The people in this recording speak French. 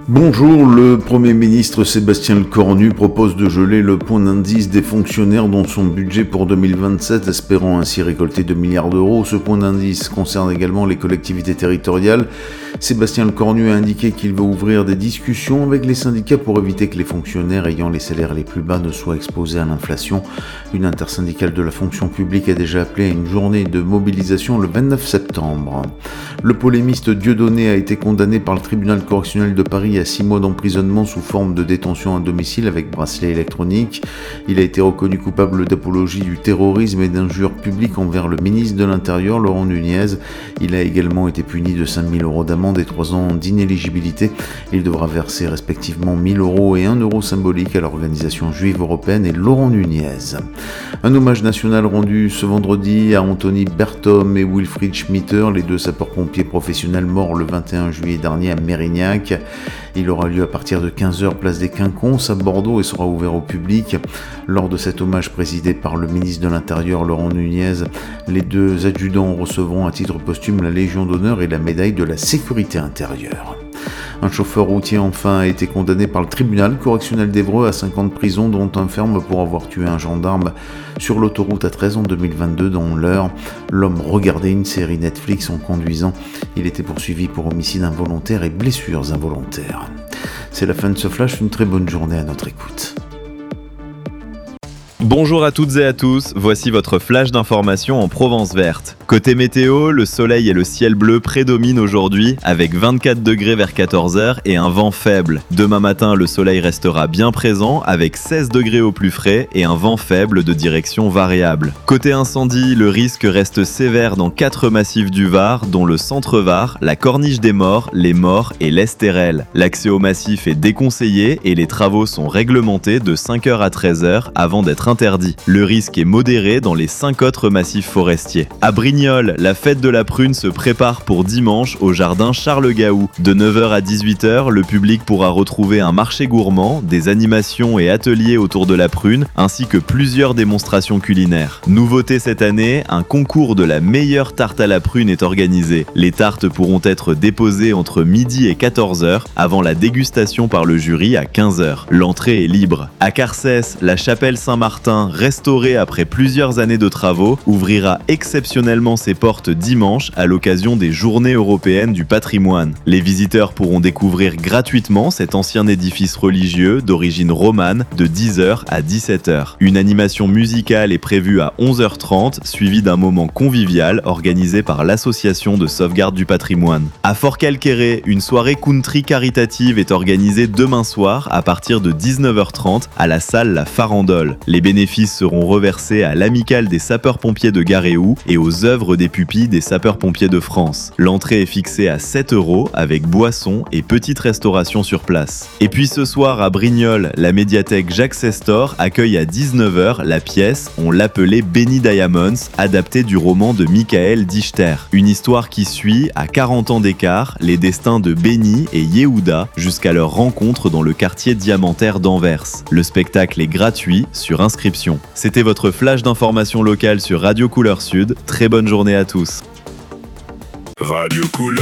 Bonjour, le Premier ministre Sébastien Lecornu propose de geler le point d'indice des fonctionnaires dans son budget pour 2027, espérant ainsi récolter 2 milliards d'euros. Ce point d'indice concerne également les collectivités territoriales. Sébastien Lecornu a indiqué qu'il veut ouvrir des discussions avec les syndicats pour éviter que les fonctionnaires ayant les salaires les plus bas ne soient exposés à l'inflation. Une intersyndicale de la fonction publique a déjà appelé à une journée de mobilisation le 29 septembre. Le polémiste Dieudonné a été condamné par le tribunal correctionnel de Paris à 6 mois d'emprisonnement sous forme de détention à domicile avec bracelet électronique. Il a été reconnu coupable d'apologie du terrorisme et d'injures publiques envers le ministre de l'Intérieur, Laurent Nunez. Il a également été puni de 5 000 € d'amende et 3 ans d'inéligibilité. Il devra verser respectivement 1 000 € et 1 euro symbolique à l'organisation juive européenne et Laurent Nunez. Un hommage national rendu ce vendredi à Anthony Berthom et Wilfried Schmitter, les deux sapeurs-pompiers professionnels morts le 21 juillet dernier à Mérignac. Il aura lieu à partir de 15h place des Quinconces à Bordeaux et sera ouvert au public. Lors de cet hommage présidé par le ministre de l'Intérieur Laurent Nunez, les deux adjudants recevront à titre posthume la Légion d'honneur et la médaille de la sécurité intérieure. Un chauffeur routier enfin a été condamné par le tribunal correctionnel d'Évreux à 5 ans de prison, dont un ferme pour avoir tué un gendarme sur l'autoroute A13 en 2022 dans l'Eure. L'homme regardait une série Netflix en conduisant. Il était poursuivi pour homicide involontaire et blessures involontaires. C'est la fin de ce flash, une très bonne journée à notre écoute. Bonjour à toutes et à tous, voici votre flash d'information en Provence verte. Côté météo, le soleil et le ciel bleu prédominent aujourd'hui avec 24 degrés vers 14h et un vent faible. Demain matin, le soleil restera bien présent avec 16 degrés au plus frais et un vent faible de direction variable. Côté incendie, le risque reste sévère dans 4 massifs du Var, dont le centre-Var, la Corniche des Morts, les Morts et l'Estérel. L'accès au massif est déconseillé et les travaux sont réglementés de 5h à 13h avant d'être interdit. Le risque est modéré dans les 5 autres massifs forestiers. À Brignoles, la fête de la prune se prépare pour dimanche au jardin Charles-Gaou. De 9h à 18h, le public pourra retrouver un marché gourmand, des animations et ateliers autour de la prune, ainsi que plusieurs démonstrations culinaires. Nouveauté cette année, un concours de la meilleure tarte à la prune est organisé. Les tartes pourront être déposées entre midi et 14h avant la dégustation par le jury à 15h. L'entrée est libre. À Carcès, la chapelle Saint-Martin, restaurée après plusieurs années de travaux, ouvrira exceptionnellement ses portes dimanche à l'occasion des Journées européennes du patrimoine. Les visiteurs pourront découvrir gratuitement cet ancien édifice religieux d'origine romane de 10h à 17h. Une animation musicale est prévue à 11h30, suivie d'un moment convivial organisé par l'association de sauvegarde du patrimoine. À Fort-Calquéré, une soirée country caritative est organisée demain soir à partir de 19h30 à la salle La Farandole. Les bénéfices seront reversés à l'Amicale des sapeurs-pompiers de Garéou et aux œuvres des pupilles des sapeurs-pompiers de France. L'entrée est fixée à 7 € avec boissons et petite restauration sur place. Et puis ce soir à Brignoles, la médiathèque Jacques Sestor accueille à 19h la pièce On l'appelait Benny Diamonds, adaptée du roman de Michael Dichter. Une histoire qui suit, à 40 ans d'écart, les destins de Benny et Yehuda jusqu'à leur rencontre dans le quartier diamantaire d'Anvers. Le spectacle est gratuit sur inscription. C'était votre flash d'information locale sur Radio Couleur Sud. Très bonne journée à tous. Radio Couleur.